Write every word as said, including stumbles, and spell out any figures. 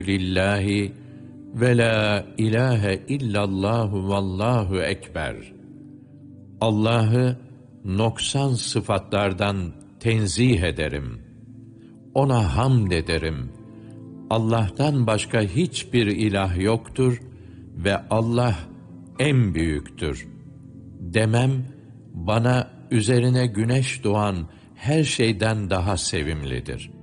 lillahi ve la ilahe illallahu vallahu ekber. Allah'ı noksan sıfatlardan tenzih ederim. Ona hamd ederim. Allah'tan başka hiçbir ilah yoktur ve Allah en büyüktür. Demem, bana üzerine güneş doğan her şeyden daha sevimlidir.''